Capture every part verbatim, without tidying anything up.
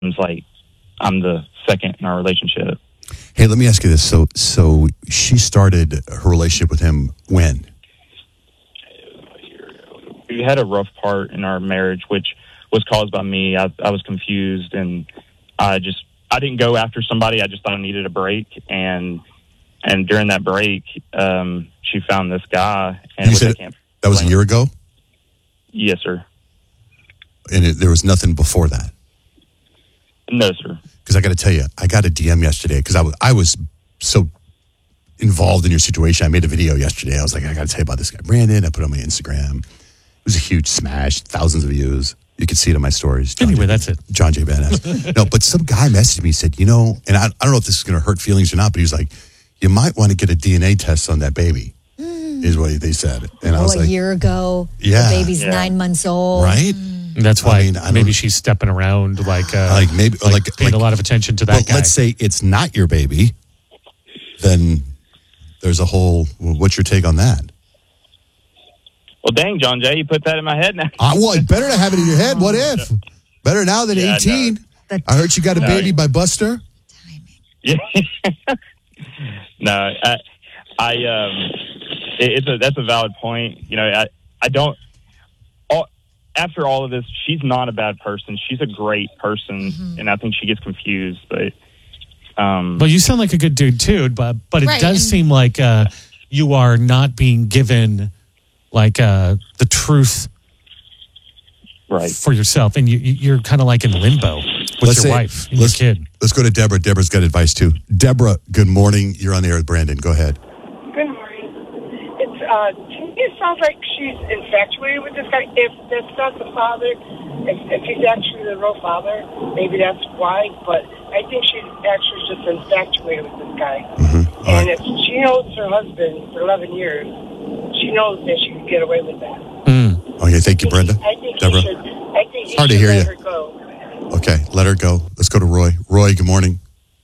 It's like I'm the second in our relationship. Hey, let me ask you this. So, so she started her relationship with him when? We had a rough part in our marriage, which was caused by me. I, I was confused, and I just I didn't go after somebody. I just thought I needed a break, and and during that break, um, she found this guy. And You which said I can't that was a year ago? Yes, sir. And it, there was nothing before that? No, sir. Because I got to tell you, I got a D M yesterday because I was, I was so involved in your situation. I made a video yesterday. I was like, I got to tell you about this guy, Brandon. I put it on my Instagram. It was a huge smash, thousands of views. You can see it in my stories. John Anyway, J. that's it. John J. Van Ness. No, but some guy messaged me and said, you know, and I, I don't know if this is going to hurt feelings or not, but he was like, you might want to get a D N A test on that baby, mm. is what they said. And oh, I was a like, year ago, yeah. the baby's yeah. nine months old. Right? That's why I mean, I maybe don't- she's stepping around like, uh, Like maybe, like, like, paying like a lot of attention to that well, guy. let's say it's not your baby, then there's a whole, well, what's your take on that? Well, dang, John Jay, you put that in my head now. Uh, well, it's better to have it in your head. What if? Better now than Yeah, eighteen. no. I heard you got a No. baby by Buster. Yeah. No, I, I um, it, it's a that's a valid point. You know, I, I don't. All, after all of this, she's not a bad person. She's a great person, mm-hmm. and I think she gets confused. But, um, well, you sound like a good dude too, but but it Right, does and- seem like uh, you are not being given like uh, the truth right. for yourself, and you, you're kind of like in limbo with Let's your say- wife and your let's- kid. Let's go to Deborah. Deborah's got advice too. Deborah, good morning. You're on the air with Brandon. Go ahead. Good morning. It's uh, to me it sounds like she's infatuated with this guy. If that's not the father, if, if he's actually the real father, maybe that's why. But I think she's actually just infatuated with this guy. Mm-hmm. And if she knows her husband for eleven years, she knows that she can get away with that. Mm. Okay, thank you, Brenda. I think Deborah. he should. I think he Hard to should hear let you. her go. Okay, let her go. Let's go to Roy. Roy, good morning.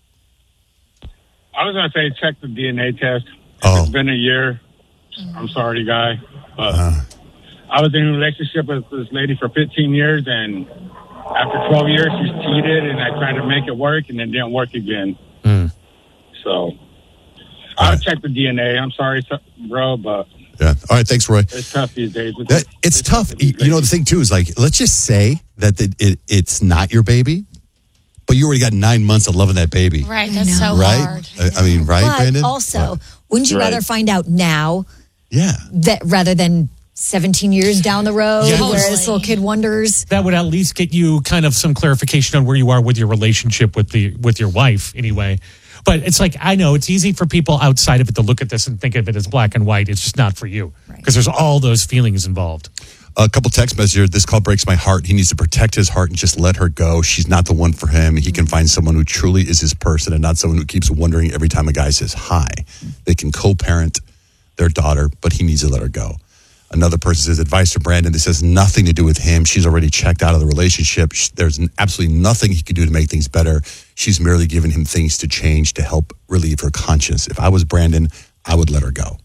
I was going to say check the D N A test. Oh. It's been a year. I'm sorry, guy. But Uh, I was in a relationship with this lady for fifteen years, and after twelve years, she's cheated, and I tried to make it work, and it didn't work again. Mm. So I'll check the D N A. I'm sorry, bro, but yeah. All right, thanks, Roy. it's tough these days. It's, That, it's tough. with these You know, the ladies. thing, too, is like, let's just say that the, it, it's not your baby, but you already got nine months of loving that baby. Right, that's so Right? hard. I, I mean, right, But Brandon? also, What? wouldn't you Right. rather find out now Yeah. that rather than seventeen years down the road Yeah. where this Totally. little kid wonders? That would at least get you kind of some clarification on where you are with your relationship with the with your wife, anyway. But it's like, I know it's easy for people outside of it to look at this and think of it as black and white. It's just not for you Right. because there's all those feelings involved. A couple text messages. This call breaks my heart. He needs to protect his heart and just let her go. She's not the one for him. He can find someone who truly is his person and not someone who keeps wondering every time a guy says hi. They can co-parent their daughter, but he needs to let her go. Another person says, advice to Brandon. This has nothing to do with him. She's already checked out of the relationship. Sh- There's n- absolutely nothing he can do to make things better. She's merely giving him things to change to help relieve her conscience. If I was Brandon, I would let her go.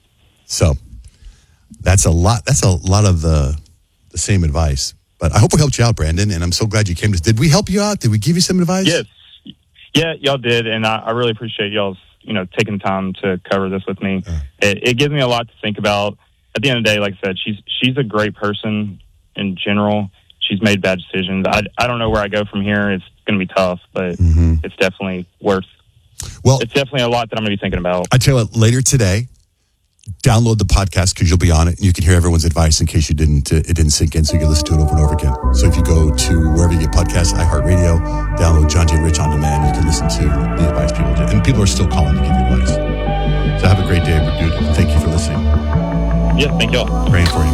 So that's a lot. That's a lot of the the same advice. But I hope we helped you out, Brandon. And I'm so glad you came to. Did we help you out? Did we give you some advice? Yes. Yeah, y'all did, and I, I really appreciate y'all's, you know, taking time to cover this with me. Uh. It, it gives me a lot to think about. At the end of the day, like I said, she's she's a great person in general. She's made bad decisions. I, I don't know where I go from here. It's going to be tough, but Mm-hmm. it's definitely worth. Well, It's definitely a lot that I'm going to be thinking about. I tell you what, later today, download the podcast because you'll be on it and you can hear everyone's advice in case you didn't, uh, it didn't sink in, so you can listen to it over and over again. So if you go to wherever you get podcasts, iHeartRadio, download John J. Rich on demand, you can listen to the advice people do. And people are still calling to give you advice. So have a great day, dude. Thank you for listening. Yeah, thank y'all. Praying for you.